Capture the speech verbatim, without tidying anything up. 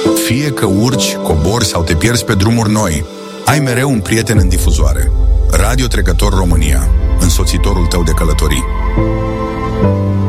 Fie că urci, cobori sau te pierzi pe drumuri noi, ai mereu un prieten în difuzoare. Radio Trecător România, însoțitorul tău de călătorii.